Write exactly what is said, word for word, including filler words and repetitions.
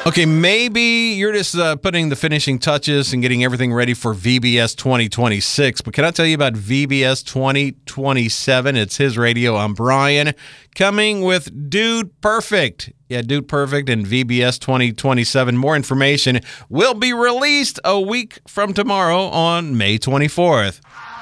Okay, maybe you're just uh, putting the finishing touches and getting everything ready for V B S twenty twenty-six. But can I tell you about V B S twenty twenty-seven? It's His Radio. I'm Brian, coming with Dude Perfect. Yeah, Dude Perfect and V B S twenty twenty-seven. More information will be released a week from tomorrow on May twenty-fourth.